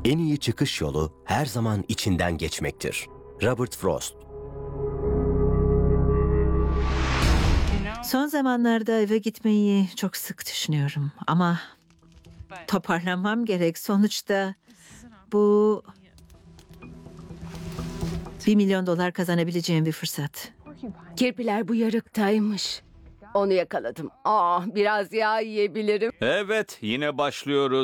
En iyi çıkış yolu her zaman içinden geçmektir. Robert Frost. Son zamanlarda eve gitmeyi çok sık düşünüyorum ama toparlanmam gerek. Sonuçta bu $1 milyon kazanabileceğim bir fırsat. Kirpiler bu yarıktaymış. Onu yakaladım. Biraz yağ yiyebilirim. Evet, yine başlıyoruz.